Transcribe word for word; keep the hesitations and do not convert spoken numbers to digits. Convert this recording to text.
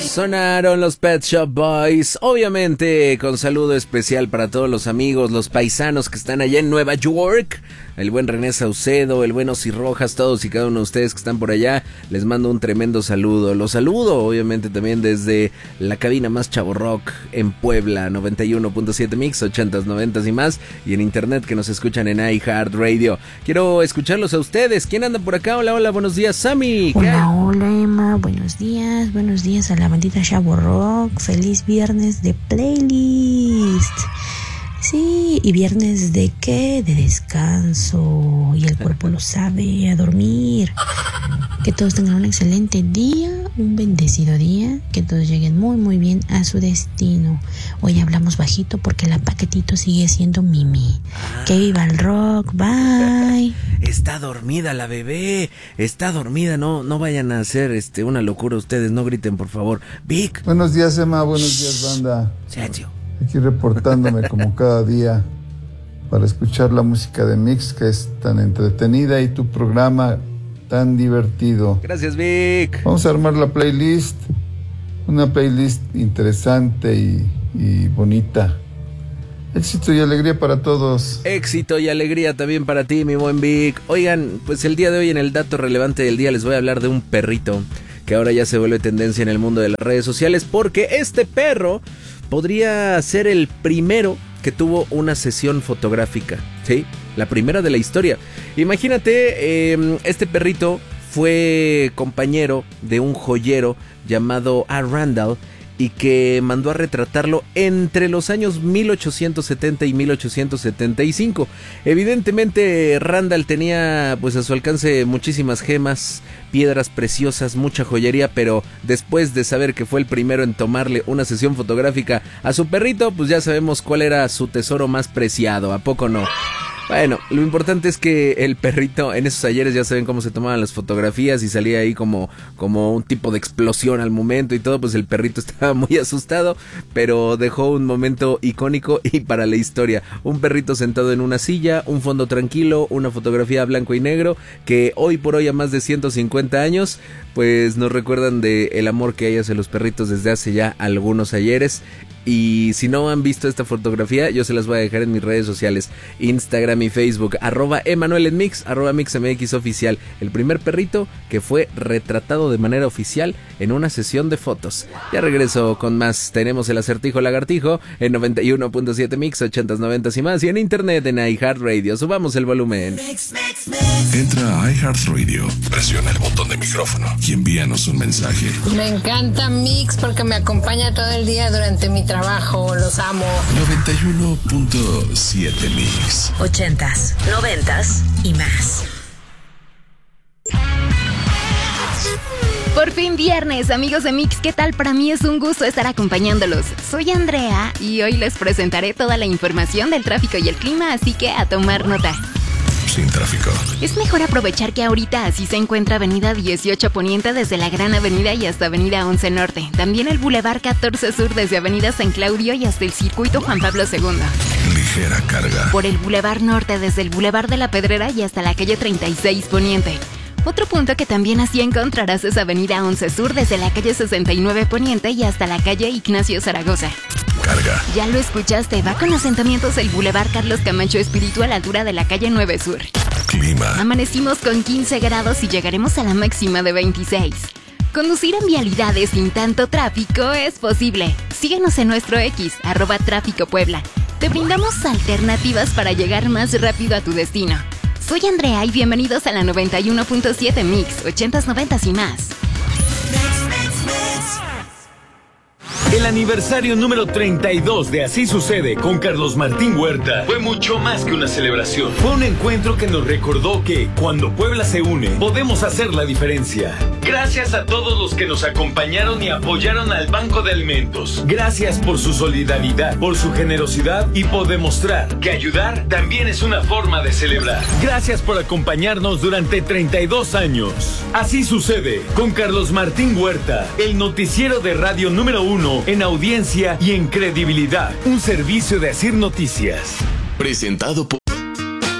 Sonaron los Pet Shop Boys, obviamente con saludo especial para todos los amigos, los paisanos que están allá en Nueva York, el buen René Saucedo, el buen Osi Rojas, todos y cada uno de ustedes que están por allá, les mando un tremendo saludo. Los saludo obviamente también desde la cabina más chavo rock en Puebla, noventa y uno punto siete Mix, ochentas, noventas y más, y en internet que nos escuchan en iHeartRadio. Quiero escucharlos a ustedes. ¿Quién anda por acá? Hola, hola, buenos días, Sammy. Hola, hola, Emma, buenos días, buenos días a la bandita Chavo Rock. Feliz viernes de playlist. Sí, ¿y viernes de qué? De descanso. Y el cuerpo lo sabe, a dormir. Que todos tengan un excelente día, un bendecido día. Que todos lleguen muy, muy bien a su destino. Hoy hablamos bajito porque la paquetito sigue siendo Mimi. Que viva el rock, bye. Está dormida la bebé, está dormida, no, no vayan a hacer este una locura ustedes, no griten por favor. Vic. Buenos días, Emma, buenos días, banda. Sergio. Aquí reportándome como cada día para escuchar la música de Mix, que es tan entretenida, y tu programa tan divertido. Gracias, Vic. Vamos a armar la playlist, una playlist interesante y, y bonita. Éxito y alegría para todos. Éxito y alegría también para ti, mi buen Vic. Oigan, pues el día de hoy en el dato relevante del día les voy a hablar de un perrito que ahora ya se vuelve tendencia en el mundo de las redes sociales, porque este perro podría ser el primero que tuvo una sesión fotográfica, ¿sí? La primera de la historia. Imagínate, eh, este perrito fue compañero de un joyero llamado A. Randall, y que mandó a retratarlo entre los años mil ochocientos setenta y mil ochocientos setenta y cinco. Evidentemente Randall tenía pues a su alcance muchísimas gemas, piedras preciosas, mucha joyería, pero después de saber que fue el primero en tomarle una sesión fotográfica a su perrito, pues ya sabemos cuál era su tesoro más preciado, ¿a poco no? Bueno, lo importante es que el perrito, en esos ayeres ya saben cómo se tomaban las fotografías y salía ahí como, como un tipo de explosión al momento y todo, pues el perrito estaba muy asustado, pero dejó un momento icónico y para la historia. Un perrito sentado en una silla, un fondo tranquilo, una fotografía blanco y negro, que hoy por hoy a más de ciento cincuenta años, pues nos recuerdan de el amor que hay hacia los perritos desde hace ya algunos ayeres. Y si no han visto esta fotografía, yo se las voy a dejar en mis redes sociales, Instagram y Facebook, arroba Emanuel en Mix, arroba MixMX oficial. El primer perrito que fue retratado de manera oficial en una sesión de fotos. Ya regreso con más. Tenemos el acertijo lagartijo en noventa y uno punto siete Mix, ochentas, noventas y más, y en internet en iHeartRadio. Subamos el volumen. Mix, mix, mix. Entra a iHeartRadio, presiona el botón de micrófono y envíanos un mensaje. Me encanta Mix porque me acompaña todo el día durante mi trabajo, los amo. noventa y uno punto siete Mix. Ochentas, noventas y más. Por fin viernes, amigos de Mix, ¿qué tal? Para mí es un gusto estar acompañándolos. Soy Andrea y hoy les presentaré toda la información del tráfico y el clima, así que a tomar nota. Sin tráfico. Es mejor aprovechar que ahorita así se encuentra Avenida dieciocho Poniente desde la Gran Avenida y hasta Avenida once Norte. También el Boulevard catorce Sur desde Avenida San Claudio y hasta el Circuito Juan Pablo segundo. Ligera carga. Por el Boulevard Norte desde el Boulevard de la Pedrera y hasta la calle treinta y seis Poniente. Otro punto que también así encontrarás es Avenida once Sur desde la calle sesenta y nueve Poniente y hasta la calle Ignacio Zaragoza. Carga. Ya lo escuchaste, va con asentamientos el Boulevard Carlos Camacho Espíritu a la altura de la calle nueve Sur. Clima. Amanecimos con quince grados y llegaremos a la máxima de veintiséis. Conducir en vialidades sin tanto tráfico es posible. Síguenos en nuestro X, arroba Tráfico Puebla. Te brindamos alternativas para llegar más rápido a tu destino. Soy Andrea y bienvenidos a la noventa y uno punto siete Mix, ochentas, noventas y más. El aniversario número treinta y dos de Así Sucede con Carlos Martín Huerta fue mucho más que una celebración. Fue un encuentro que nos recordó que cuando Puebla se une, podemos hacer la diferencia. Gracias a todos los que nos acompañaron y apoyaron al Banco de Alimentos. Gracias por su solidaridad, por su generosidad y por demostrar que ayudar también es una forma de celebrar. Gracias por acompañarnos durante treinta y dos años. Así Sucede con Carlos Martín Huerta, el noticiero de radio número uno en audiencia y en credibilidad. Un servicio de Asir Noticias. Presentado por